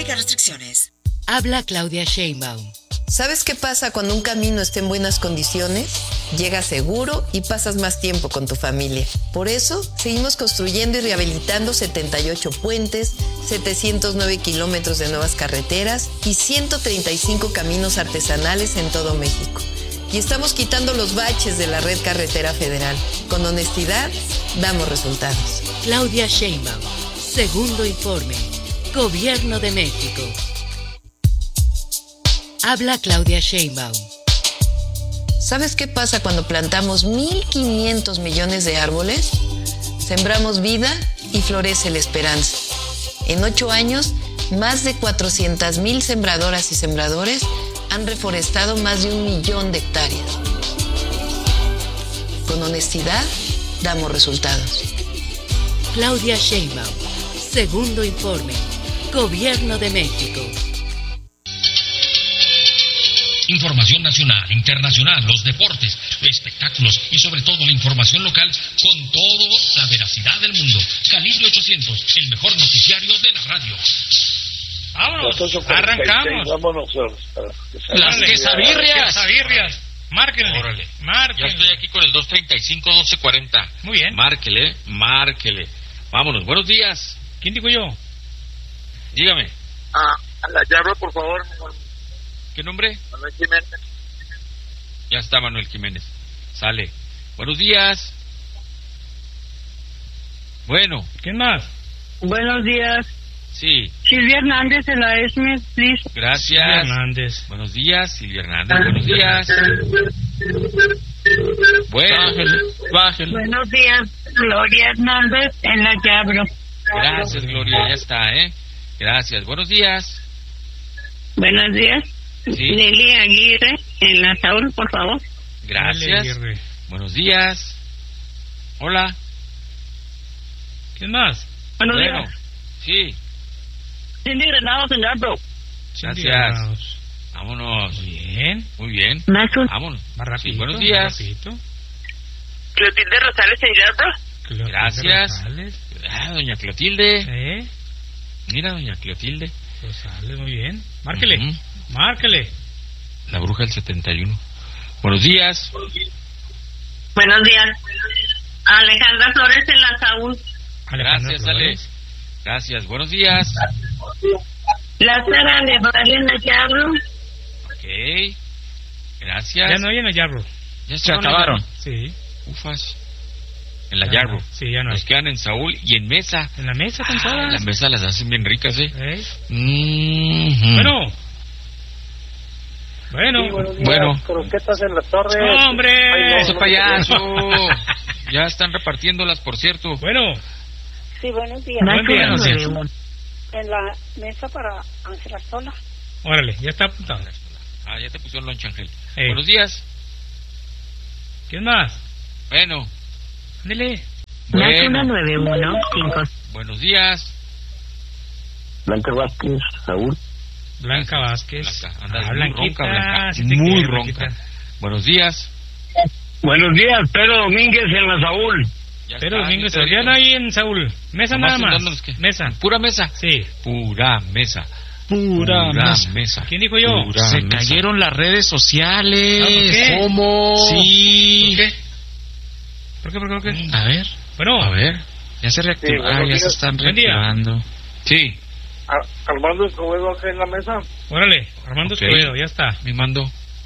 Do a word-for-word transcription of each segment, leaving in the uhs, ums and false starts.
Aplica restricciones. Habla Claudia Sheinbaum. ¿Sabes qué pasa cuando un camino está en buenas condiciones? Llegas seguro y pasas más tiempo con tu familia. Por eso, seguimos construyendo y rehabilitando setenta y ocho puentes, setecientos nueve kilómetros de nuevas carreteras y ciento treinta y cinco caminos artesanales en todo México. Y estamos quitando los baches de la red carretera federal. Con honestidad, damos resultados. Claudia Sheinbaum. Segundo informe. Gobierno de México. Habla Claudia Sheinbaum. ¿Sabes qué pasa cuando plantamos mil quinientos millones de árboles? Sembramos vida y florece la esperanza. En ocho años, más de cuatrocientas mil sembradoras y sembradores han reforestado más de un millón de hectáreas. Con honestidad, damos resultados. Claudia Sheinbaum. Segundo informe. Gobierno de México. Información nacional, internacional, los deportes, espectáculos y sobre todo la información local con toda la veracidad del mundo. Calibre ochocientos, el mejor noticiario de la radio. Vámonos, arrancamos. Vámonos. Las quesabirrias. Quesabirrias. Márquenle. Órale. Márquenle. Ya estoy aquí con el dos treinta y cinco, doce cuarenta. Muy bien. Márquele, márquele. Vámonos, buenos días. ¿Quién digo yo? Dígame. Ah, a la llave, por favor. ¿Qué nombre? Manuel Jiménez. Ya está Manuel Jiménez. Sale. Buenos días. Bueno. ¿Quién más? Buenos días. Sí. Silvia Hernández en la E S M E, please. Gracias. Silvia Hernández. Buenos días, Silvia Hernández. Buenos días. Bueno. Bájale, bájale. Buenos días, Gloria Hernández en la Yabro. Gracias, Gloria. Ya está, ¿eh? Gracias. Buenos días. Buenos días. Sí. Lili Aguirre en la Saúl, por favor. Gracias. Aguirre. Buenos días. Hola. ¿Quién más? Buenos Bueno. días. Sí. Cindy Granados en Yabro. Cindy Gracias. Granados. Vámonos. Muy bien. Muy bien. Más un... Vámonos. Más rapidito. Sí, buenos días. Más rapidito. Clotilde Rosales en Yabro. Clotilde Gracias. Rosales. Ah, doña Clotilde. ¿Eh? Mira, doña Clotilde. Rosales, muy bien. Márquele. Uh-huh. Márquele. La bruja del setenta y uno. Buenos días. Buenos días. Alejandra Flores en la Saúl. Alejandra Gracias, Ale. Flores. Gracias. Buenos días. Lázara Levarel en la Yabro. Ok. Gracias. Ya no hay en la Yabro. Ya se acabaron. Sí. Ufas. En la Ya Yarbo. no. Sí, ya no Nos hay. quedan en Saúl y en Mesa. En la mesa con Ah, todas. la Mesa las hacen bien ricas, ¿eh? ¿Eh? Mm-hmm. Bueno. Bueno. Sí, buenos días. Bueno. Croquetas en la torre. ¡No, hombre! Ay, no, ¡Ese no, payaso! no. Ya están repartiéndolas, por cierto. Bueno. Sí, buenos días. Buen día, Buenos José. días. En la mesa para Ángela Sola. Órale, ya está apuntado. Ah, ya te pusieron lonche, Ángel. Ey. Buenos días. ¿Quién más? Bueno. Ándele. Más Bueno. uno nueve uno cinco. Buenos días. Blanca Vázquez, Saúl. Blanca Vázquez. Blanca. Andas Ah, muy Blanquita. ronca, Blanca. Sí te muy quiero, ronca. Blanquita. Buenos días. Buenos días, Pedro Domínguez en la Saúl. Ya Pero está, Domingo, mi Pedrito. ya no hay en Saúl. Mesa Nomás nada más. dándonos que- Mesa. Pura mesa. Sí. Pura mesa. Pura mesa. mesa. ¿Quién dijo yo? Pura Se mesa. cayeron las redes sociales. Ah, ¿por qué? ¿Cómo? Sí. ¿Por qué? ¿Por qué? ¿Por qué? ¿Por qué? A ver, Bueno. A ver. ya se reactivó. Sí, ah, buenos ya se días. están Buen día. reactivando. Sí. Ar- Armando Escobedo acá en la mesa. Órale, Armando Ok. Escobedo, ya está. Me mando.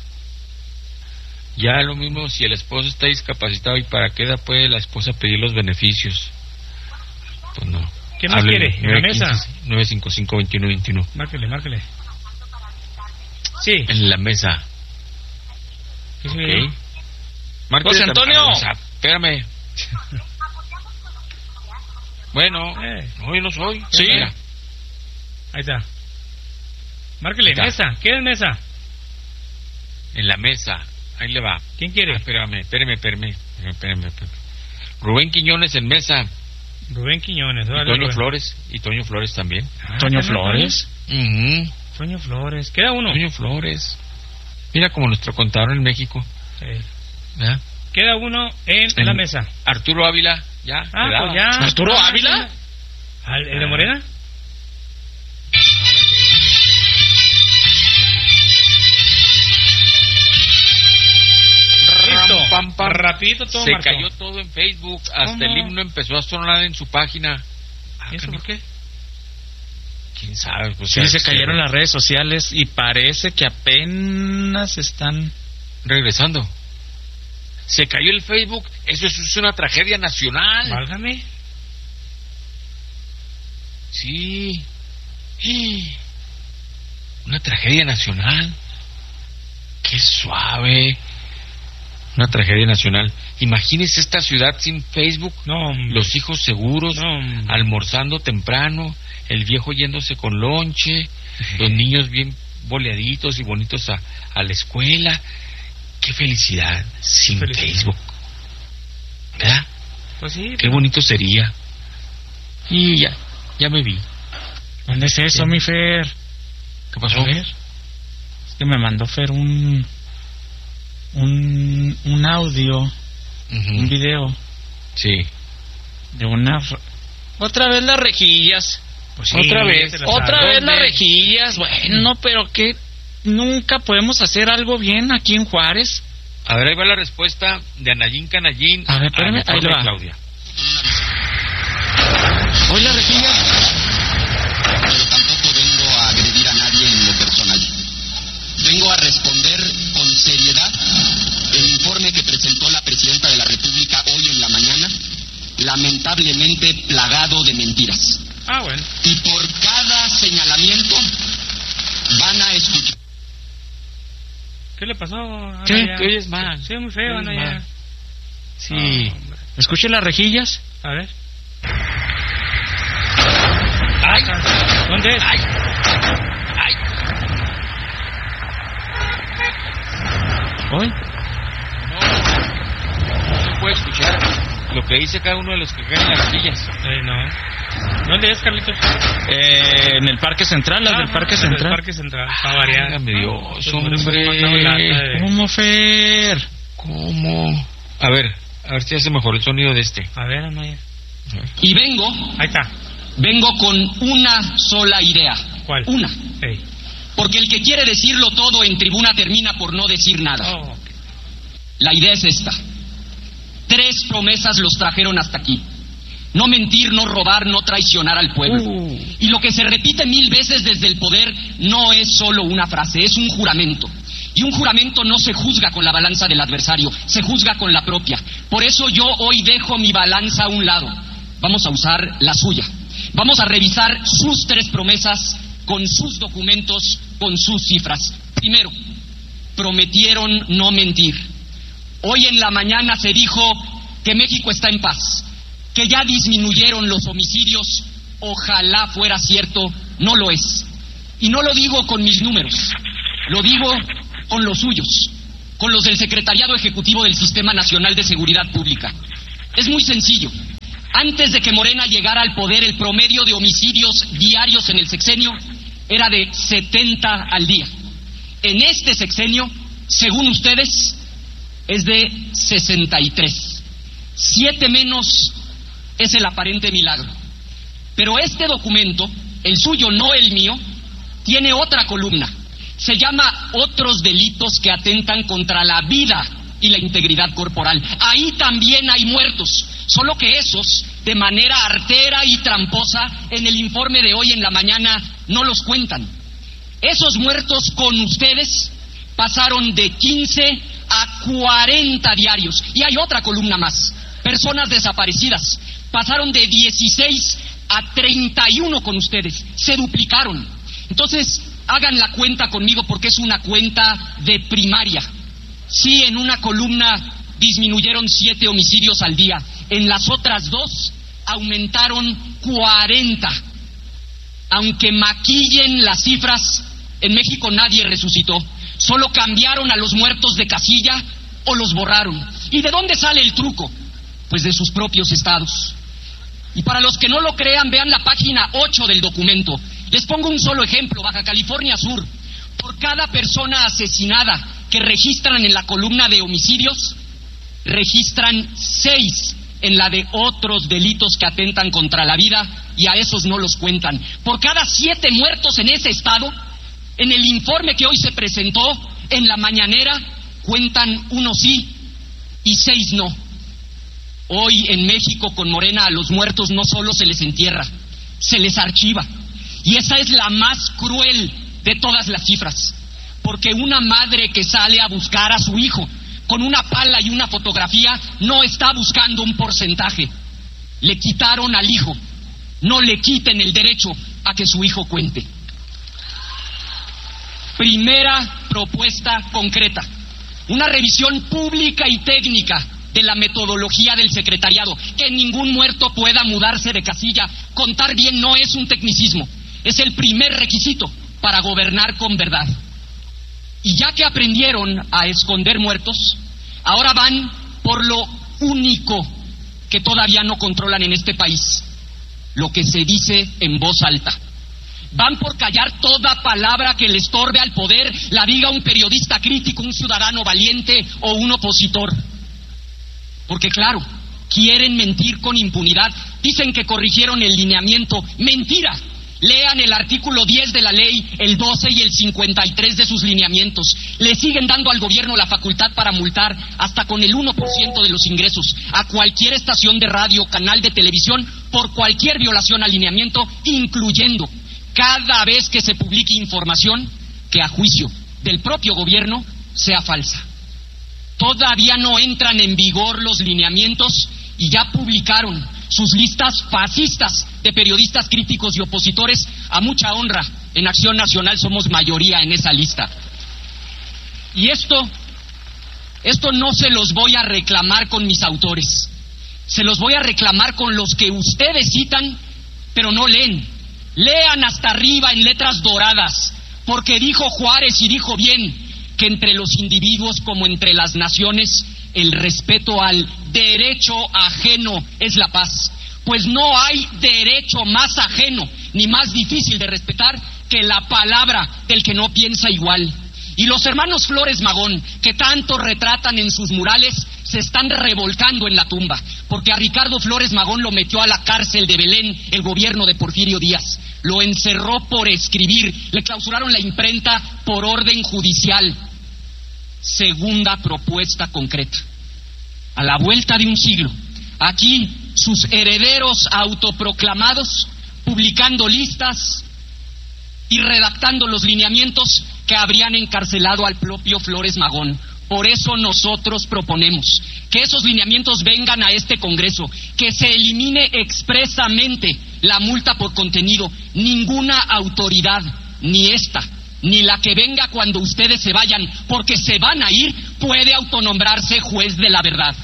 Ya lo mismo si el esposo está discapacitado, ¿y para qué edad puede la esposa pedir los beneficios? Pues no. ¿Qué más quiere? ¿En la mesa? nueve cinco cinco, veintiuno veintiuno. Márquele, márquele. Sí. En la mesa. ¿Qué se Ok. ve? Márquele José tam- Antonio. ah, o sea, espérame. Bueno, Eh. no, yo no soy. Sí. Mira. Ahí está. Márquele, Ahí está. mesa. ¿Qué es mesa? En la mesa. Ahí le va. ¿Quién quiere? Ah, espérame, espérame, espérame. Espérame, espérame, espérame. Rubén Quiñones en mesa. Rubén Quiñones. Y órale, Toño Rubén. Flores. Y Toño Flores también. Ah, Toño ¿también Flores. Ujú. Toño Flores. Queda uno. Toño Flores. Mira como nuestro contador en México. Sí. ¿Verdad? Queda uno en, En- la mesa. Arturo Ávila. Ya. Ah, quedaba. pues ya. ¿Arturo Ávila? ¿Al- ¿El de Morena? Rapidito, pam. rapidito todo Se marchó. cayó todo en Facebook, hasta ¿Cómo? el himno empezó a sonar en su página. Ah, ¿Y eso por qué? ¿Quién sabe? Pues Sí, ya se se- cayeron las redes sociales y parece que apenas están... Regresando. Se cayó el Facebook, eso es, es una tragedia nacional. Válgame. Sí. Una tragedia nacional. Qué suave. Una tragedia nacional. Imagínese esta ciudad sin Facebook. No, hombre. Los hijos seguros, No, hombre. almorzando temprano, el viejo yéndose con lonche, los niños bien boleaditos y bonitos a, a la escuela. Qué felicidad sin Felicidad. Facebook. ¿Verdad? Pues sí. Qué pero- bonito sería. Y ya, ya me vi. ¿Dónde es eso, mi Fer? ¿Qué pasó? A ver. Es que me mandó Fer un... Un, un audio, Ujú. un video Sí. de una... r- Otra vez las rejillas. Pues sí, Otra ya vez, te la Otra sabes. vez las ¿Dónde? rejillas. Bueno, pero que nunca podemos hacer algo bien aquí en Juárez. A ver, ahí va la respuesta de Anayín Canallín. A ver, espérame, al informe ahí le va. de Claudia. Hoy las rejillas. Pero tampoco vengo a agredir a nadie en lo personal. Vengo a responder con seriedad el informe que presentó la Presidenta de la República hoy en la mañana, lamentablemente plagado de mentiras. Ah, bueno. Y por cada señalamiento van a escuchar. ¿Qué le pasó? Ana ¿Qué? ya? Te oyes mal. Sí, muy feo, Te oyes Ana ya. mal. Sí. Ah, hombre. Escuche las rejillas. A ver. ¡Ay! ¿Dónde es? ¡Ay! ¡Ay! Hoy. No se puede escuchar lo que dice cada uno de los que caen en las rejillas. Eh, no. ¿Dónde es, Carlitos? Eh, en el Parque Central, las del Ah, Parque las del Central. Parque Central. Para variar. Válgame Dios, Pues por eso hombre. me mandaba lata de- ¿Cómo, Fer? ¿Cómo? A ver, a ver si hace mejor el sonido de este. A ver, Anaya. Y vengo, Ahí está. vengo con una sola idea. ¿Cuál? Una. Ey. Porque el que quiere decirlo todo en tribuna termina por no decir nada. Oh, La idea es esta. Tres promesas los trajeron hasta aquí. No mentir, no robar, no traicionar al pueblo. Uh. Y lo que se repite mil veces desde el poder no es solo una frase, es un juramento. Y un juramento no se juzga con la balanza del adversario, se juzga con la propia. Por eso yo hoy dejo mi balanza a un lado. Vamos a usar la suya. Vamos a revisar sus tres promesas con sus documentos, con sus cifras. Primero, prometieron no mentir. Hoy en la mañana se dijo que México está en paz, que ya disminuyeron los homicidios. Ojalá fuera cierto, no lo es. Y no lo digo con mis números, lo digo con los suyos, con los del Secretariado Ejecutivo del Sistema Nacional de Seguridad Pública. Es muy sencillo. Antes de que Morena llegara al poder, el promedio de homicidios diarios en el sexenio era de setenta al día. En este sexenio, según ustedes, es de sesenta y tres. Siete menos es el aparente milagro. Pero este documento, el suyo, no el mío, tiene otra columna. Se llama Otros delitos que atentan contra la vida y la integridad corporal. Ahí también hay muertos, solo que esos, de manera artera y tramposa, en el informe de hoy en la mañana no los cuentan. Esos muertos con ustedes pasaron de quince a cuarenta diarios. Y hay otra columna más. Personas desaparecidas pasaron de dieciséis a treinta y uno con ustedes. Se duplicaron. Entonces, hagan la cuenta conmigo porque es una cuenta de primaria. Sí, en una columna disminuyeron siete homicidios al día. En las otras dos aumentaron cuarenta. Aunque maquillen las cifras, en México nadie resucitó. Solo cambiaron a los muertos de casilla o los borraron. ¿Y de dónde sale el truco? Pues de sus propios estados. Y para los que no lo crean, vean la página ocho del documento. Les pongo un solo ejemplo. Baja California Sur. Por cada persona asesinada que registran en la columna de homicidios, registran seis en la de otros delitos que atentan contra la vida, y a esos no los cuentan. Por cada siete muertos en ese estado, en el informe que hoy se presentó en la mañanera, cuentan uno sí y seis no. Hoy en México con Morena a los muertos no solo se les entierra, se les archiva. Y esa es la más cruel de todas las cifras. Porque una madre que sale a buscar a su hijo con una pala y una fotografía no está buscando un porcentaje. Le quitaron al hijo, no le quiten el derecho a que su hijo cuente. Primera propuesta concreta, una revisión pública y técnica de la metodología del secretariado, que ningún muerto pueda mudarse de casilla. Contar bien no es un tecnicismo, es el primer requisito para gobernar con verdad. Y ya que aprendieron a esconder muertos, ahora van por lo único que todavía no controlan en este país, lo que se dice en voz alta. Van por callar toda palabra que le estorbe al poder, la diga un periodista crítico, un ciudadano valiente o un opositor. Porque claro, quieren mentir con impunidad. Dicen que corrigieron el lineamiento. ¡Mentira! Lean el artículo diez de la ley, el doce y el cincuenta y tres de sus lineamientos. Le siguen dando al gobierno la facultad para multar hasta con el uno por ciento de los ingresos a cualquier estación de radio, canal de televisión, por cualquier violación al lineamiento, incluyendo cada vez que se publique información que a juicio del propio gobierno sea falsa. Todavía no entran en vigor los lineamientos y ya publicaron sus listas fascistas de periodistas críticos y opositores. A mucha honra, en Acción Nacional somos mayoría en esa lista. Y esto, esto no se los voy a reclamar con mis autores, se los voy a reclamar con los que ustedes citan, pero no leen. Lean hasta arriba en letras doradas, porque dijo Juárez y dijo bien, que entre los individuos como entre las naciones, el respeto al derecho ajeno es la paz. Pues no hay derecho más ajeno ni más difícil de respetar que la palabra del que no piensa igual. Y los hermanos Flores Magón, que tanto retratan en sus murales, se están revolcando en la tumba, porque a Ricardo Flores Magón lo metió a la cárcel de Belén el gobierno de Porfirio Díaz. Lo encerró por escribir, le clausuraron la imprenta por orden judicial. Segunda propuesta concreta. A la vuelta de un siglo, aquí sus herederos autoproclamados, publicando listas y redactando los lineamientos que habrían encarcelado al propio Flores Magón. Por eso nosotros proponemos que esos lineamientos vengan a este Congreso, que se elimine expresamente la multa por contenido. Ninguna autoridad, ni esta, ni la que venga cuando ustedes se vayan, porque se van a ir, puede autonombrarse juez de la verdad.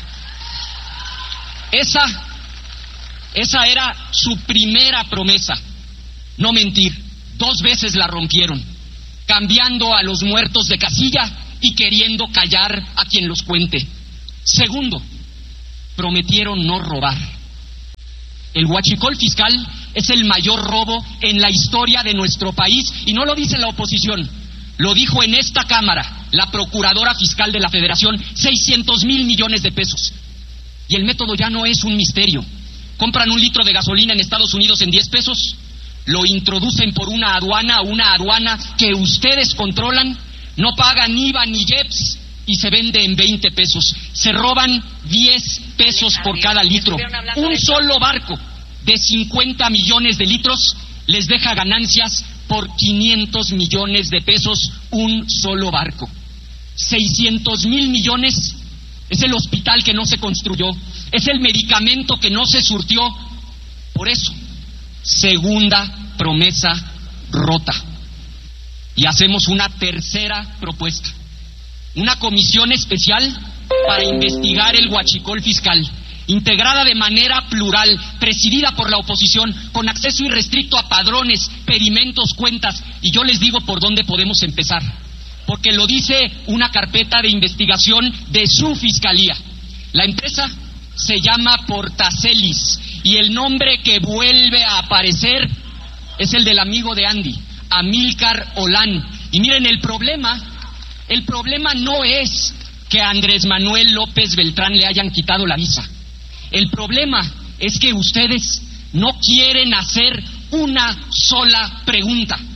Esa, esa era su primera promesa, no mentir. Dos veces la rompieron, cambiando a los muertos de casilla y queriendo callar a quien los cuente. Segundo, prometieron no robar. El huachicol fiscal es el mayor robo en la historia de nuestro país, y no lo dice la oposición, lo dijo en esta Cámara la Procuradora Fiscal de la Federación, seiscientos mil millones de pesos. Y el método ya no es un misterio. Compran un litro de gasolina en Estados Unidos en diez pesos, lo introducen por una aduana, una aduana que ustedes controlan, no pagan I V A ni I E P S y se vende en veinte pesos. Se roban diez pesos por cada litro. Un solo barco de cincuenta millones de litros les deja ganancias por quinientos millones de pesos, un solo barco. seiscientos mil millones es el hospital que no se construyó, es el medicamento que no se surtió. Por eso, segunda promesa rota. Y hacemos una tercera propuesta, una comisión especial para investigar el huachicol fiscal, integrada de manera plural, presidida por la oposición, con acceso irrestricto a padrones, pedimentos, cuentas. Y yo les digo por dónde podemos empezar, porque lo dice una carpeta de investigación de su fiscalía. La empresa se llama Portacelis y el nombre que vuelve a aparecer es el del amigo de Andy, Amílcar Olán. Y miren, el problema, el problema no es que a Andrés Manuel López Beltrán le hayan quitado la visa. El problema es que ustedes no quieren hacer una sola pregunta.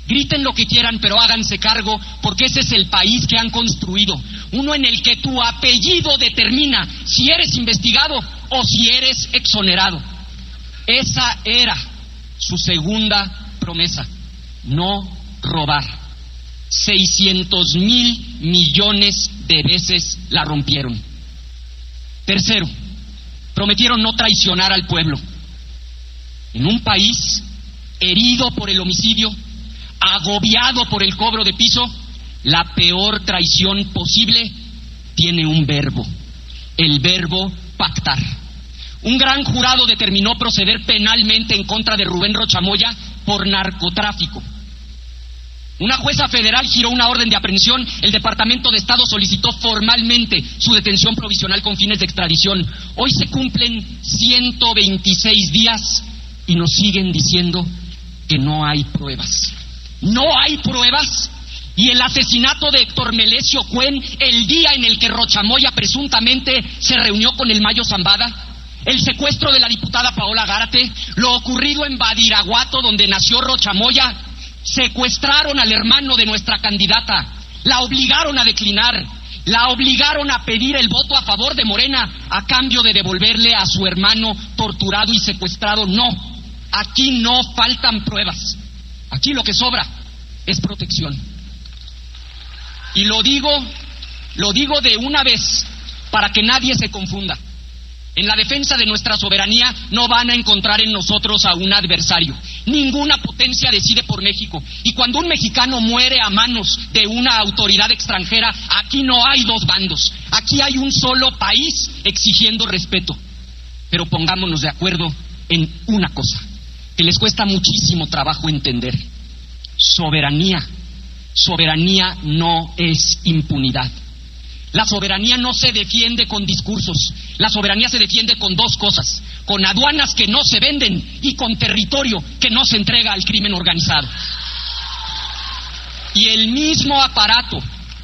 Griten lo que quieran, pero háganse cargo, porque ese es el país que han construido. Uno en el que tu apellido determina si eres investigado o si eres exonerado. Esa era su segunda promesa: no robar. seiscientos mil millones de veces la rompieron. Tercero, prometieron no traicionar al pueblo. En un país herido por el homicidio, agobiado por el cobro de piso, la peor traición posible tiene un verbo: el verbo pactar. Un gran jurado determinó proceder penalmente en contra de Rubén Rocha Moya por narcotráfico. Una jueza federal giró una orden de aprehensión. El Departamento de Estado solicitó formalmente su detención provisional con fines de extradición. Hoy se cumplen ciento veintiséis días y nos siguen diciendo que no hay pruebas. No hay pruebas. Y el asesinato de Héctor Melesio Cuen, el día en el que Rocha Moya presuntamente se reunió con el Mayo Zambada, el secuestro de la diputada Paola Gárate, lo ocurrido en Badiraguato, donde nació Rocha Moya. Secuestraron al hermano de nuestra candidata, la obligaron a declinar, la obligaron a pedir el voto a favor de Morena a cambio de devolverle a su hermano torturado y secuestrado. No, aquí no faltan pruebas, aquí lo que sobra es protección. Y lo digo, lo digo de una vez para que nadie se confunda. En la defensa de nuestra soberanía no van a encontrar en nosotros a un adversario. Ninguna potencia decide por México. Y cuando un mexicano muere a manos de una autoridad extranjera, aquí no hay dos bandos. Aquí hay un solo país exigiendo respeto. Pero pongámonos de acuerdo en una cosa que les cuesta muchísimo trabajo entender. Soberanía. Soberanía no es impunidad. La soberanía no se defiende con discursos. La soberanía se defiende con dos cosas: con aduanas que no se venden y con territorio que no se entrega al crimen organizado. Y el mismo aparato,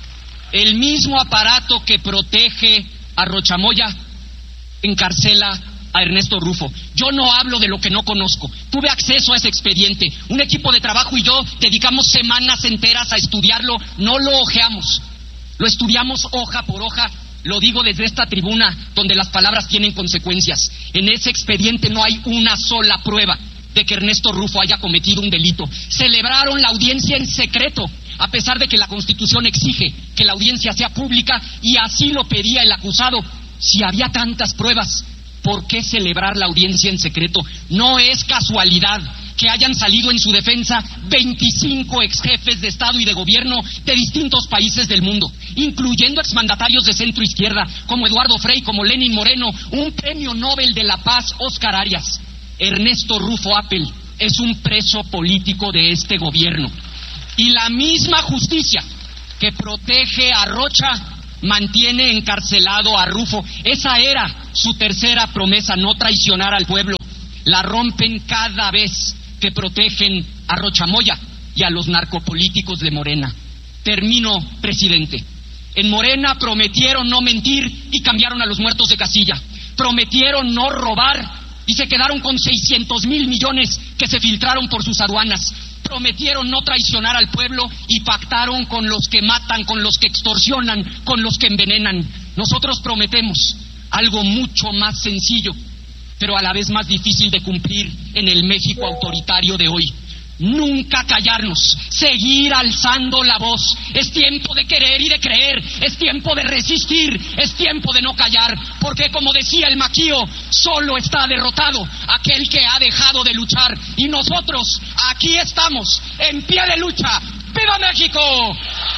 el mismo aparato que protege a Rocha Moya, encarcela a Ernesto Rufo. Yo no hablo de lo que no conozco. Tuve acceso a ese expediente. Un equipo de trabajo y yo dedicamos semanas enteras a estudiarlo. No lo ojeamos. Lo estudiamos hoja por hoja. Lo digo desde esta tribuna donde las palabras tienen consecuencias. En ese expediente no hay una sola prueba de que Ernesto Rufo haya cometido un delito. Celebraron la audiencia en secreto, a pesar de que la Constitución exige que la audiencia sea pública, y así lo pedía el acusado. Si había tantas pruebas, ¿por qué celebrar la audiencia en secreto? No es casualidad que hayan salido en su defensa veinticinco exjefes de Estado y de Gobierno de distintos países del mundo, incluyendo exmandatarios de centro izquierda, como Eduardo Frei, como Lenin Moreno, un premio Nobel de la Paz, Óscar Arias. Ernesto Rufo Appel es un preso político de este gobierno. Y la misma justicia que protege a Rocha mantiene encarcelado a Rufo. Esa era su tercera promesa: no traicionar al pueblo. La rompen cada vez que protegen a Rocha Moya y a los narcopolíticos de Morena. Termino, presidente. En Morena prometieron no mentir y cambiaron a los muertos de casilla. Prometieron no robar y se quedaron con seiscientos mil millones que se filtraron por sus aduanas. Prometieron no traicionar al pueblo y pactaron con los que matan, con los que extorsionan, con los que envenenan. Nosotros prometemos algo mucho más sencillo, pero a la vez más difícil de cumplir en el México autoritario de hoy. Nunca callarnos, seguir alzando la voz. Es tiempo de querer y de creer, es tiempo de resistir, es tiempo de no callar, porque como decía el Maquío, solo está derrotado aquel que ha dejado de luchar. Y nosotros aquí estamos, en pie de lucha. ¡Viva México!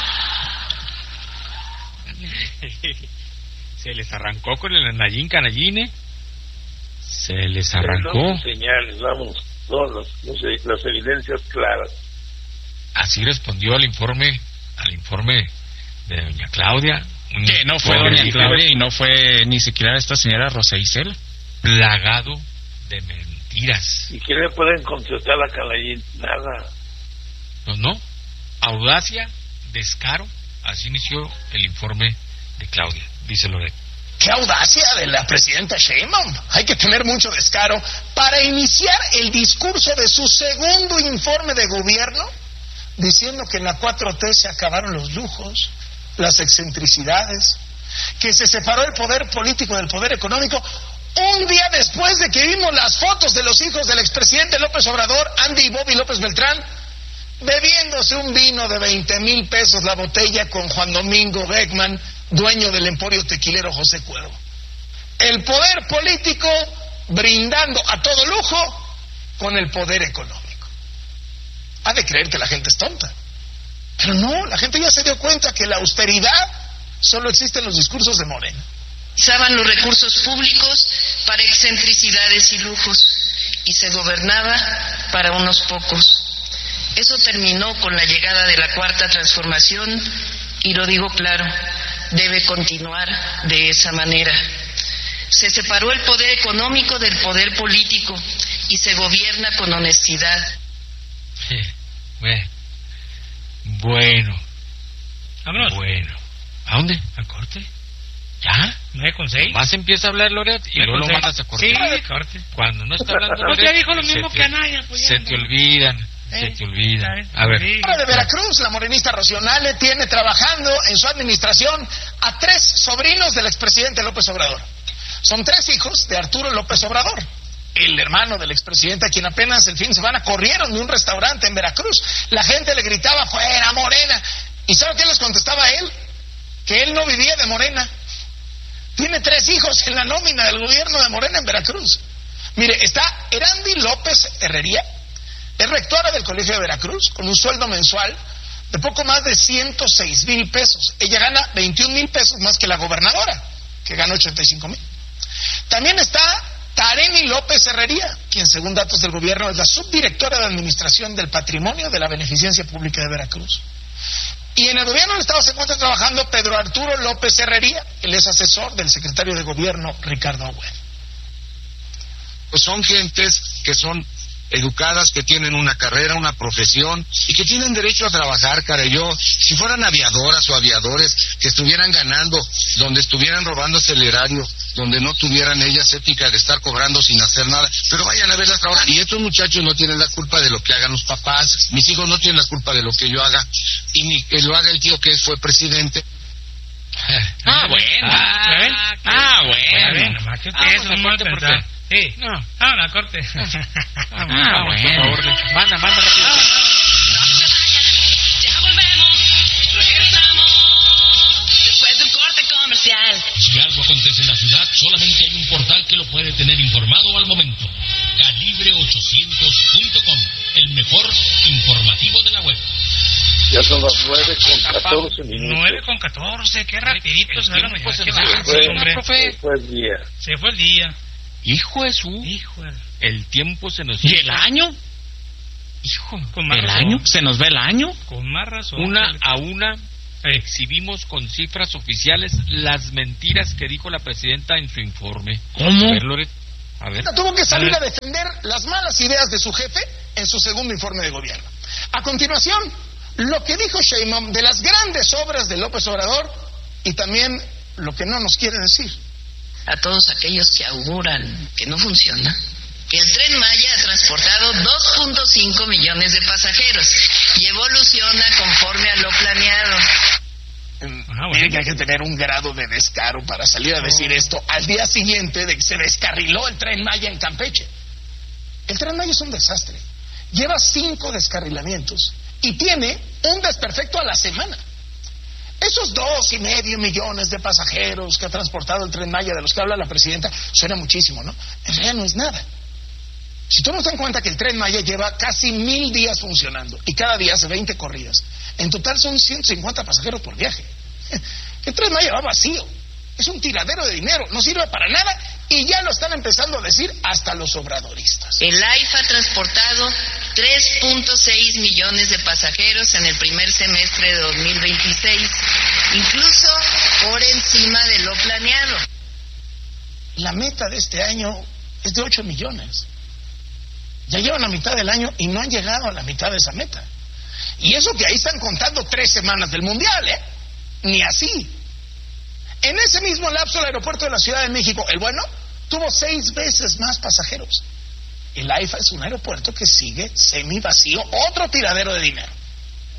Se les arrancó con el Nayín Canalline. Se les arrancó. Damos señales, vamos, todas las, las evidencias claras. Así respondió al informe, al informe de doña Claudia. Que no fue doña Claudia y no fue ni siquiera esta señora Rosa Isela. Plagado de mentiras. ¿Y qué le pueden contestar a Canallín? Nada. No, no. Audacia, descaro. Así inició el informe de Claudia. Dice Loreto. ¡Qué audacia de la presidenta Sheinbaum! Hay que tener mucho descaro para iniciar el discurso de su segundo informe de gobierno diciendo que en la cuatro T se acabaron los lujos, las excentricidades, que se separó el poder político del poder económico, un día después de que vimos las fotos de los hijos del expresidente López Obrador, Andy y Bobby López Beltrán, bebiéndose un vino de veinte mil pesos la botella con Juan Domingo Beckman, dueño del emporio tequilero José Cuervo. El poder político brindando a todo lujo con el poder económico. Ha de creer que la gente es tonta. Pero no, la gente ya se dio cuenta que la austeridad solo existe en los discursos de Morena. Usaban los recursos públicos para excentricidades y lujos y se gobernaba para unos pocos. Eso terminó con la llegada de la Cuarta Transformación y lo digo claro, debe continuar de esa manera. Se separó el poder económico del poder político y se gobierna con honestidad. Sí, bueno. Bueno. Vámonos. Bueno. ¿A dónde? ¿A corte? ¿Ya? nueve con seis. Más empieza a hablar Loret y luego lo mandas a corte. Sí, corte. Cuando no está hablando Pues Loret, ya dijo lo mismo se que te, Anaya. Pues se ya, te no. olvidan, Eh, se te olvidan. eh, A ver. sí. Ahora de Veracruz, la morenista Rocío Nale tiene trabajando en su administración a tres sobrinos del expresidente López Obrador. Son tres hijos de Arturo López Obrador, el hermano del expresidente, a quien apenas el fin de semana corrieron de un restaurante en Veracruz. La gente le gritaba, fuera Morena. ¿Y sabe qué les contestaba él? Que él no vivía de Morena. Tiene tres hijos en la nómina del gobierno de Morena en Veracruz. Mire, está Erandi López Herrería, es rectora del Colegio de Veracruz, con un sueldo mensual de poco más de ciento seis mil pesos. Ella gana veintiún mil pesos más que la gobernadora, que gana ochenta y cinco mil. También está Tareni López Herrería, quien según datos del gobierno es la subdirectora de Administración del Patrimonio de la Beneficencia Pública de Veracruz. Y en el gobierno del Estado se encuentra trabajando Pedro Arturo López Herrería, él es asesor del secretario de Gobierno Ricardo Agüed. Pues son gentes que son educadas, que tienen una carrera, una profesión y que tienen derecho a trabajar, cara. Yo, si fueran aviadoras o aviadores que estuvieran ganando, donde estuvieran robándose el erario, donde no tuvieran ellas ética de estar cobrando sin hacer nada, pero vayan a verlas trabajar. Y estos muchachos no tienen la culpa de lo que hagan los papás, mis hijos no tienen la culpa de lo que yo haga, y ni que lo haga el tío que fue presidente. Ah, bueno. Ah, Ah, bueno. bueno. Más que usted, Ah, eso es muy corte, pensar. porque- Sí. No. Ah, la corte. Ah, Vamos, bueno. por favor, manda, manda rápido. Ya volvemos, regresamos después del corte comercial. Si algo acontece en la ciudad, solamente hay un portal que lo puede tener informado al momento. calibre ochocientos punto com, el mejor informativo de la web. Ya son las nueve con catorce minutos. nueve con catorce, qué rapidito se va la mañana. se Qué nos va, fue, sí, hombre. profe. Se fue el día. Se fue el día. Hijo de su, Hijo de- el tiempo se nos... ¿Y el año? Hijo, Con más ¿El razón. año? ¿Se nos ve el año? Con más razón. una a una Eh, exhibimos con cifras oficiales las mentiras que dijo la presidenta en su informe. ¿Cómo? A ver, Loret, a ver. Tuvo que salir a defender las malas ideas de su jefe en su segundo informe de gobierno. A continuación, lo que dijo Sheinbaum de las grandes obras de López Obrador y también lo que no nos quiere decir. A todos aquellos que auguran que no funciona, que el Tren Maya ha transportado dos punto cinco millones de pasajeros y evoluciona conforme a lo planeado. Ah, Miren que hay que tener un grado de descaro para salir a decir esto al día siguiente de que se descarriló el Tren Maya en Campeche. El Tren Maya es un desastre. Lleva cinco descarrilamientos y tiene un desperfecto a la semana. Esos dos y medio millones de pasajeros que ha transportado el Tren Maya de los que habla la presidenta suena muchísimo, ¿no? En realidad no es nada. Si tomamos en cuenta que el Tren Maya lleva casi mil días funcionando y cada día hace veinte corridas, en total son ciento cincuenta pasajeros por viaje. El Tren Maya va vacío, es un tiradero de dinero, no sirve para nada y ya lo están empezando a decir hasta los obradoristas. El AIFA ha transportado tres punto seis millones de pasajeros en el primer semestre de dos mil veintiséis, incluso por encima de lo planeado. La meta de este año es de ocho millones. Ya llevan la mitad del año y no han llegado a la mitad de esa meta. Y eso que ahí están contando tres semanas del Mundial, ¿eh? Ni así. En ese mismo lapso, el aeropuerto de la Ciudad de México, el bueno, tuvo seis veces más pasajeros. El AIFA es un aeropuerto que sigue semi vacío, otro tiradero de dinero.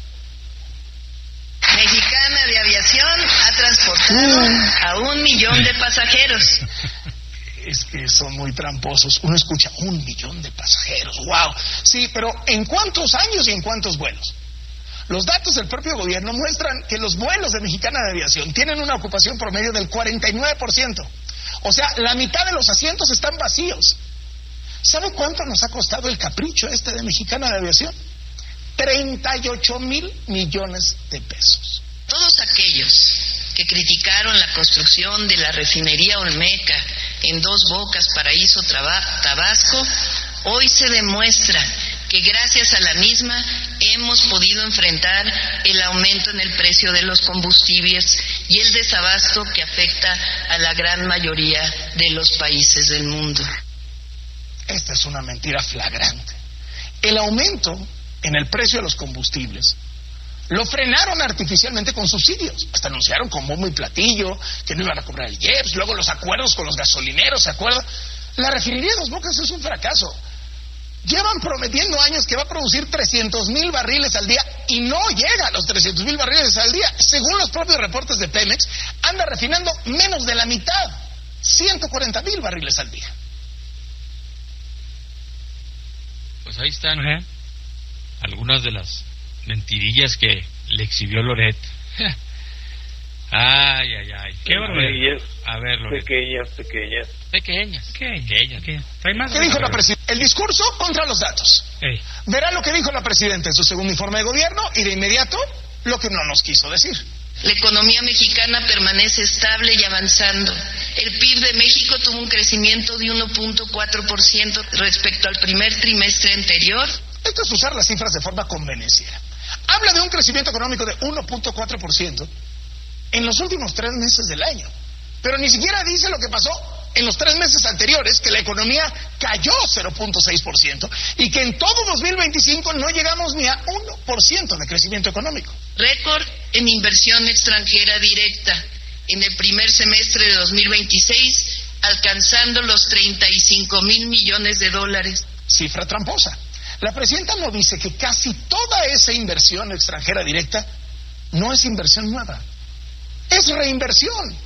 Aviación ha transportado uh. a un millón de pasajeros. Es que son muy tramposos. Uno escucha un millón de pasajeros. ¡Wow! Sí, pero ¿en cuántos años y en cuántos vuelos? Los datos del propio gobierno muestran que los vuelos de Mexicana de Aviación tienen una ocupación promedio del cuarenta y nueve por ciento. O sea, la mitad de los asientos están vacíos. ¿Sabe cuánto nos ha costado el capricho este de Mexicana de Aviación? treinta y ocho mil millones de pesos. Todos aquellos que criticaron la construcción de la refinería Olmeca en Dos Bocas, Paraíso, Tabasco, hoy se demuestra que gracias a la misma hemos podido enfrentar el aumento en el precio de los combustibles y el desabasto que afecta a la gran mayoría de los países del mundo. Esta es una mentira flagrante. El aumento en el precio de los combustibles lo frenaron artificialmente con subsidios. Hasta anunciaron con bombo y platillo que no iban a cobrar el I E P S. Luego los acuerdos con los gasolineros, ¿se acuerdan? La refinería de Dos Bocas es un fracaso. Llevan prometiendo años que va a producir trescientos mil barriles al día y no llega a los trescientos mil barriles al día. Según los propios reportes de Pemex, anda refinando menos de la mitad, ciento cuarenta mil barriles al día. Pues ahí están, ¿eh? Algunas de las mentirillas que le exhibió Loret. Ay, ay, ay. Qué barbaridad. A ver, Loret. Pequeñas, pequeñas. Pequeñas. Pequeñas. ¿Qué? ¿Hay más? ¿Qué dijo la presidenta? El discurso contra los datos. Ey. Verá lo que dijo la presidenta en su segundo informe de gobierno y de inmediato lo que no nos quiso decir. La economía mexicana permanece estable y avanzando. El P I B de México tuvo un crecimiento de uno punto cuatro por ciento respecto al primer trimestre anterior. Esto es usar las cifras de forma convenenciera. Habla de un crecimiento económico de uno punto cuatro por ciento en los últimos tres meses del año. Pero ni siquiera dice lo que pasó en los tres meses anteriores, que la economía cayó cero punto seis por ciento y que en todo dos mil veinticinco no llegamos ni a uno por ciento de crecimiento económico. Récord en inversión extranjera directa en el primer semestre de dos mil veintiséis, alcanzando los treinta y cinco mil millones de dólares. Cifra tramposa. La presidenta no dice que casi toda esa inversión extranjera directa no es inversión nueva, es reinversión.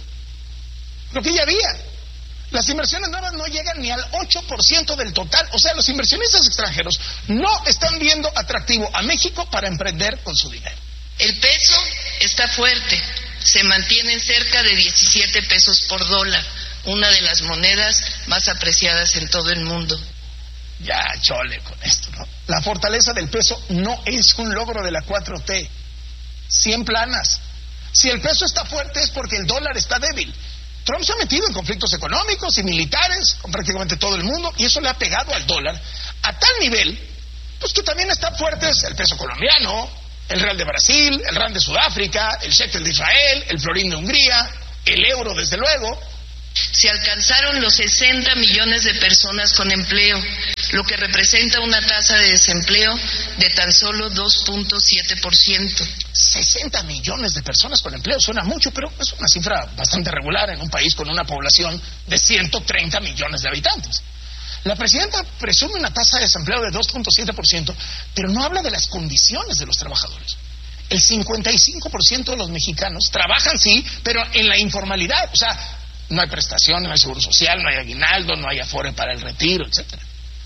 Lo que ya había. Las inversiones nuevas no llegan ni al ocho por ciento del total. O sea, los inversionistas extranjeros no están viendo atractivo a México para emprender con su dinero. El peso está fuerte, se mantiene en cerca de diecisiete pesos por dólar, una de las monedas más apreciadas en todo el mundo. Ya, chole con esto, ¿no? La fortaleza del peso no es un logro de la cuatro T. Cien planas. Si el peso está fuerte es porque el dólar está débil. Trump se ha metido en conflictos económicos y militares con prácticamente todo el mundo y eso le ha pegado al dólar a tal nivel, pues que también están fuertes el peso colombiano, el real de Brasil, el rand de Sudáfrica, el shekel de Israel, el florín de Hungría, el euro desde luego. Se alcanzaron los sesenta millones de personas con empleo, lo que representa una tasa de desempleo de tan solo dos punto siete por ciento. sesenta millones de personas con empleo suena mucho, pero es una cifra bastante regular en un país con una población de ciento treinta millones de habitantes. La presidenta presume una tasa de desempleo de dos punto siete por ciento, pero no habla de las condiciones de los trabajadores. El cincuenta y cinco por ciento de los mexicanos trabajan, sí, pero en la informalidad. O sea, no hay prestación, no hay seguro social, no hay aguinaldo, no hay afore para el retiro, etcétera.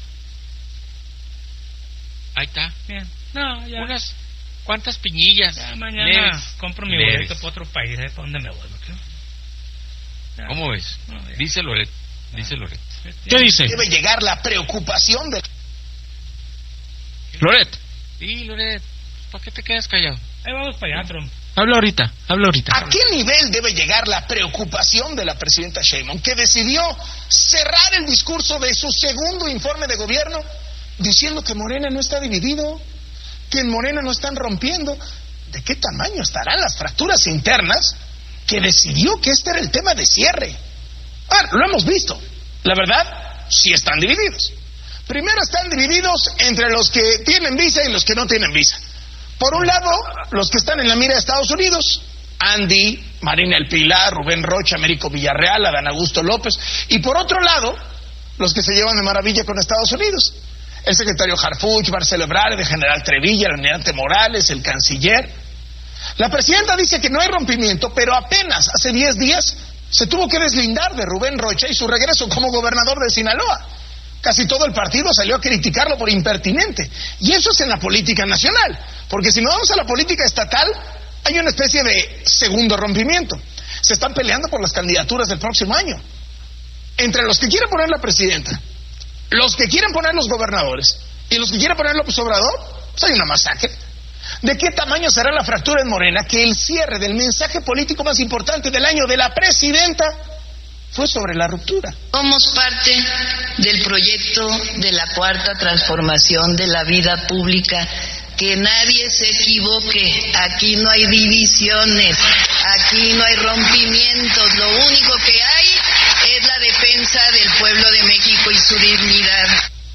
Ahí está. Bien. No, ya. Unas cuantas piñillas. Ya, mañana leves, compro mi leves. boleto para otro país. ¿eh? ¿Para dónde me voy? Ya. ¿Cómo ves? No, dice Loret. Dice Loret. ¿Qué dice? Debe llegar la preocupación de... Loret. Sí, Loret. ¿Para qué te quedas callado? Ahí vamos para allá, Trump. Habla ahorita, habla ahorita. ¿A qué nivel debe llegar la preocupación de la presidenta Sheinbaum, que decidió cerrar el discurso de su segundo informe de gobierno diciendo que Morena no está dividido, que en Morena no están rompiendo? ¿De qué tamaño estarán las fracturas internas que decidió que este era el tema de cierre? Ah, lo hemos visto. La verdad, sí están divididos. Primero están divididos entre los que tienen visa y los que no tienen visa. Por un lado, los que están en la mira de Estados Unidos, Andy, Marina El Pilar, Rubén Rocha, Américo Villarreal, Adán Augusto López, y por otro lado, los que se llevan de maravilla con Estados Unidos, el secretario Harfuch, Marcelo Ebrard, el general Trevilla, el almirante Morales, el canciller. La presidenta dice que no hay rompimiento, pero apenas hace diez días se tuvo que deslindar de Rubén Rocha y su regreso como gobernador de Sinaloa. Casi todo el partido salió a criticarlo por impertinente. Y eso es en la política nacional, porque si nos vamos a la política estatal, hay una especie de segundo rompimiento. Se están peleando por las candidaturas del próximo año. Entre los que quieren poner la presidenta, los que quieren poner los gobernadores y los que quieren poner López Obrador, pues hay una masacre. ¿De qué tamaño será la fractura en Morena que el cierre del mensaje político más importante del año de la presidenta fue sobre la ruptura? Somos parte del proyecto de la cuarta transformación de la vida pública. Que nadie se equivoque, aquí no hay divisiones, aquí no hay rompimientos, lo único que hay es la defensa del pueblo de México y su dignidad.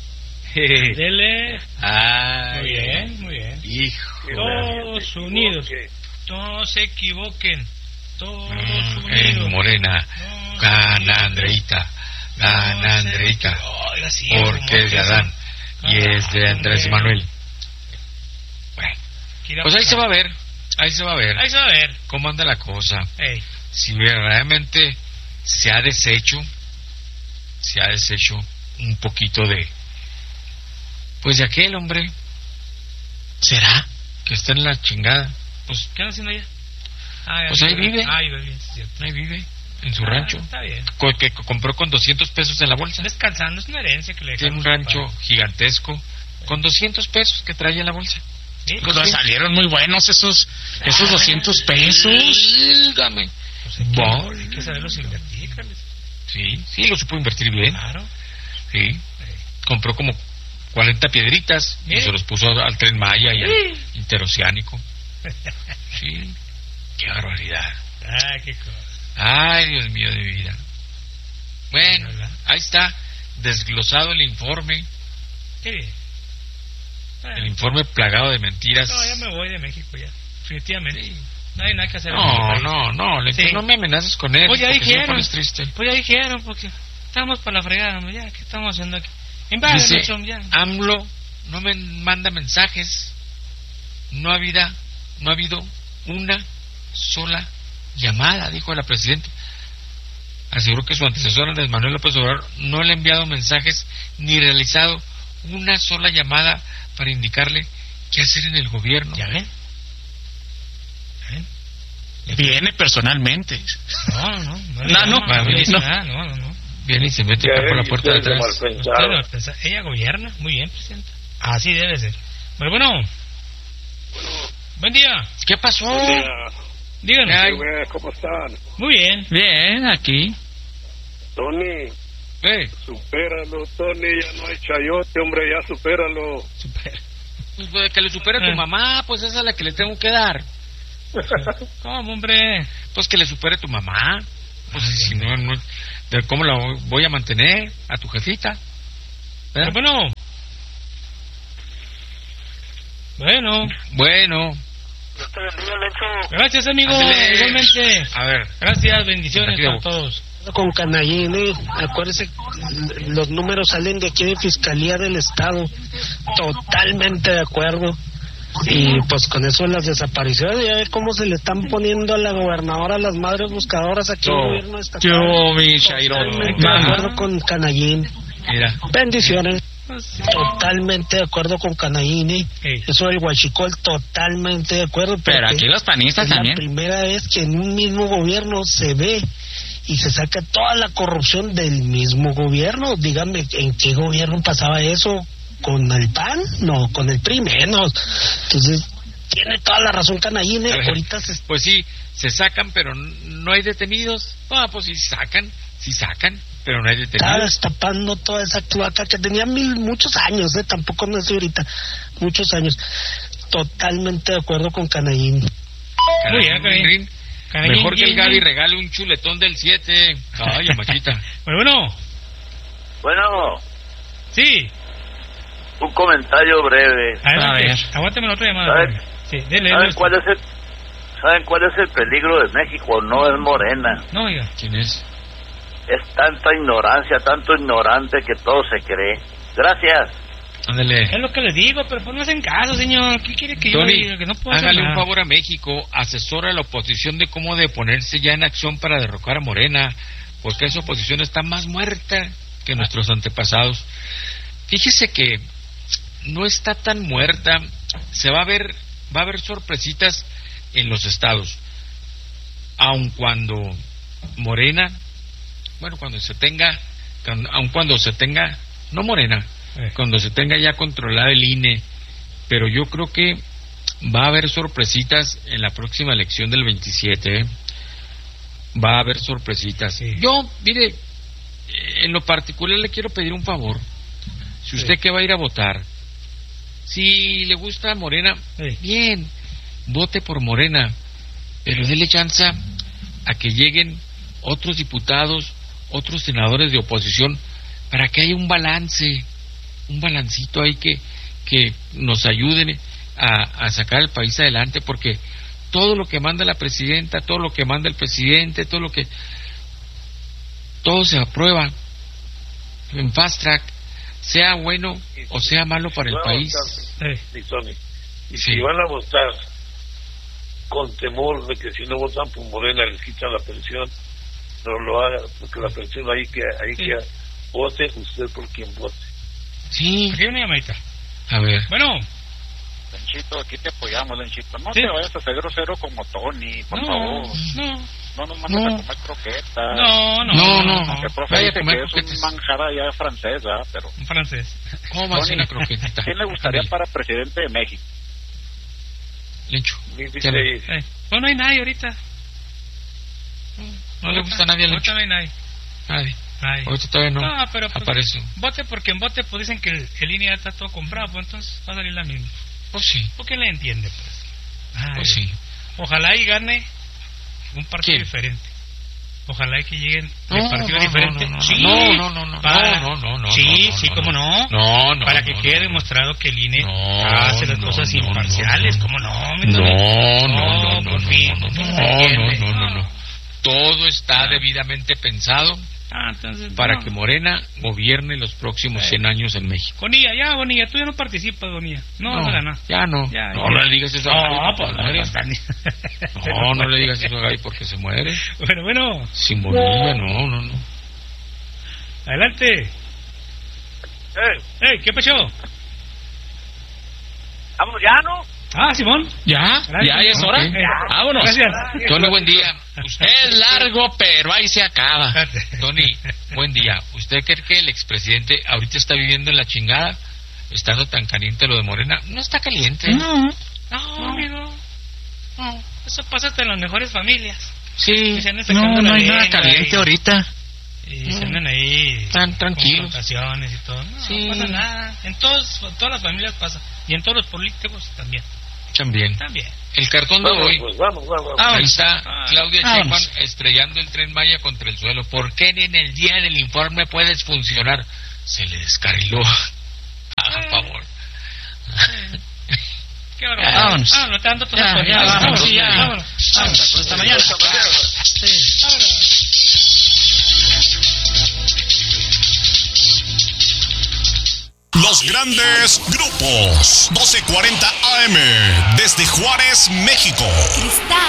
Dele. Ah, muy bien, muy bien. Hijo. Todos unidos, no se equivoquen, todos mm, unidos. En Morena, no gana Andreita, gana no Andreita, oiga, sí, porque es de Adán y es de Andrés Manuel. Pues ahí se va a ver, ahí se va a ver, ahí se va a ver cómo anda la cosa. Ey. Si verdaderamente se ha deshecho, se ha deshecho un poquito de, pues de aquel hombre. ¿Será? Que está en la chingada. Pues, ¿qué anda haciendo allá? Ah, pues ahí vive, ah, ahí vive, sí, ahí vive, en su ah, rancho. Está bien. Co que compró con doscientos pesos en la bolsa. Descansando, es una herencia que le tiene un rancho para... gigantesco con doscientos pesos que trae en la bolsa. ¿Sí? Pues salieron muy buenos esos esos doscientos pesos. Dígame. Pues hay, que, hay que saberlos invertir, Carles. Sí, sí, lo supo invertir bien. Claro. Sí. sí. Compró como cuarenta piedritas ¿Sí? y se los puso al Tren Maya y al ¿Sí? Interoceánico. Sí. Qué barbaridad. Ay, qué cosa. Ay, Dios mío de mi vida. Bueno, ahí está desglosado el informe. Qué bien. El informe plagado de mentiras. No, ya me voy de México ya, definitivamente. Sí. No hay nada que hacer. No, no, no, le sí. no me amenaces con él. Pues ya dijeron, si triste. pues ya dijeron, porque estamos para la fregada, ¿no? Ya, ¿qué estamos haciendo aquí? Invádenos, ya. AMLO no me manda mensajes. No ha habido, no ha habido una sola llamada, dijo la presidenta. Aseguró que su antecesor, Andrés Manuel López Obrador, no le ha enviado mensajes ni realizado una sola llamada para indicarle qué hacer en el gobierno. ¿Ya ven? ¿Ya ven? Viene personalmente. No, no, no. No, no, no, viene, no. no, no, no. Viene y se mete por la puerta de atrás. Usted, ella gobierna muy bien, presidenta. Así debe ser. Pero bueno. Bueno. Buen día. ¿Qué pasó? Díganos. ¿Cómo están? Muy bien. Bien, aquí. Tony. ¿Eh? Supéralo, Tony, ya no hay chayote, hombre, ya supéralo. Supera. Pues que le supere a tu eh. mamá, pues esa es la que le tengo que dar. ¿Cómo, hombre? Pues que le supere a tu mamá. Pues Ay, si no, no, ¿cómo la voy a mantener? A tu jefita. ¿Eh? Bueno. Bueno. Bueno. Gracias, amigo. Andale. Igualmente. A ver. Gracias, bendiciones a todos. Con Canallín, ¿eh? Acuérdese, los números salen de aquí de Fiscalía del Estado. Totalmente de acuerdo. Y pues con eso las desapariciones, ya ver cómo se le están poniendo a la gobernadora las madres buscadoras aquí en el gobierno estatal. Yo, mi Chairo. Totalmente de acuerdo con Canallín. Mira. Bendiciones. Totalmente de acuerdo con Canallini. Hey. Eso del huachicol, totalmente de acuerdo. Pero aquí los panistas es también. Es la primera vez que en un mismo gobierno se ve y se saca toda la corrupción del mismo gobierno. Díganme, ¿en qué gobierno pasaba eso? ¿Con el P A N? No, con el P R I menos. Entonces, tiene toda la razón Canallini. Ahorita se... Pues sí, se sacan, pero no hay detenidos. Ah, pues sí sacan, sí sacan, pero no hay detenidos. Estaba destapando toda esa cloaca que tenía mil, muchos años, ¿eh? Tampoco no sé ahorita, muchos años. Totalmente de acuerdo con Canallín. Muy bien, Canallín. Mejor que el Gaby regale un chuletón del siete. Ay, Maquita. Bueno, bueno. Sí. Un comentario breve. A ver, aguánteme la otra llamada. ¿Saben, sí, dele, ¿saben dele cuál es el ¿Saben cuál es el peligro de México? No es Morena. No, oiga. ¿Quién es? Es tanta ignorancia, tanto ignorante que todo se cree. Gracias. Ándale. Es lo que les digo, pero pues no hacen caso, señor. ¿Qué quiere que Tony, yo diga? Que no puedo hacer hágale un nada. favor a México, asesora a la oposición de cómo de ponerse ya en acción para derrocar a Morena, porque esa oposición está más muerta que nuestros antepasados. Fíjese que no está tan muerta, se va a ver, va a haber sorpresitas en los estados, aun cuando Morena, bueno, cuando se tenga, aun cuando se tenga, no Morena, eh. cuando se tenga ya controlado el I N E, pero yo creo que va a haber sorpresitas en la próxima elección del veintisiete, ¿eh? Va a haber sorpresitas. Sí. Yo, mire, en lo particular le quiero pedir un favor. Si usted sí. que va a ir a votar, si le gusta Morena, sí. bien, vote por Morena, pero déle chance a que lleguen otros diputados, otros senadores de oposición, para que haya un balance, un balancito ahí que, que nos ayuden a, a sacar el país adelante, porque todo lo que manda la presidenta, todo lo que manda el presidente, todo lo que... todo se aprueba en fast track, sea bueno o sea malo para el país. Sí, Tony. Y sí. si van a votar con temor de que si no votan por Morena les quitan la pensión, no lo haga, porque la pensión ahí que ahí sí. que vote usted por quien vote. Sí. Aquí hay una llamadita. A ver. Bueno. Lenchito, aquí te apoyamos, Lenchito. No sí. te vayas a hacer grosero como Tony, por no, favor. No. No nos mandes no. a comer croquetas. No, no, no. no, no. El profe dice que es croquetas. Un manjar allá francés, ¿verdad? Pero... Un francés. ¿Cómo va a ser una croquetita? ¿Quién le gustaría para presidente de México? Lencho. Eh, no, no hay nadie ahorita. No, no le gusta a nadie, Lencho. Ahorita no hay nadie. Nadie. Nadie. Ahorita todavía no, no pero pues, aparece. Vote porque en vote pues dicen que el, el I N E ya está todo comprado, pues entonces va a salir la misma. Pues sí. ¿Por qué le entiende, pues? Ay, pues sí. Ojalá y gane un partido ¿Quién? diferente. Ojalá y que lleguen no, de partido no, diferente. No, no, sí, no, no, no, no, para, no, no, no, sí, no, sí, no, cómo no. No, no, para que no, quede no, demostrado que el I N E no, hace las no, cosas no, imparciales, no, cómo no. No, no, no, no, por fin, no, no, no, no, no, no. Todo está ah. debidamente pensado. Ah, entonces, para no. que Morena gobierne los próximos cien años en México. Bonilla, ya, Bonilla, tú ya no participas, Bonilla. No, no vas a ganar. Ya no. Ya, no, ya. no le digas eso a Gaby. No, pues no, no, no le digas eso a Gaby porque se muere. Bueno, bueno. Sin Bonilla, no, no, no. Adelante. Hey, hey, ¿qué pasó? Vamos ya, ¿no? Ah, Simón. ¿Ya? Gracias. ¿Ya es hora? Okay. Vámonos. Gracias. Tony, buen día. Usted es largo, pero ahí se acaba. Tony, buen día. ¿Usted cree que el expresidente ahorita está viviendo en la chingada? Estando tan caliente lo de Morena. No está caliente. No. No, no. amigo. No. Eso pasa hasta en las mejores familias. Sí. No, no hay nada caliente y, ahorita. Y no. se andan ahí. Están tranquilos. Confrontaciones y todo. No, sí. no pasa nada. En todos, todas las familias pasa. Y en todos los políticos también. También. También. El cartón de vamos, hoy. Pues, vamos, vamos. Ahí está ah, Claudia Sheinbaum estrellando el Tren Maya contra el suelo. ¿Por qué en el día del informe puedes funcionar? Se le descarriló. A eh. favor. Eh. Qué barbaridad. Vámonos. Ah, no está dando todo ya, esto. Ya, vámonos. Sí, ya. Vámonos. Vámonos. Hasta mañana. Sí. Vámonos. Los grandes grupos. doce cuarenta A M. Desde Juárez, México. Cristal.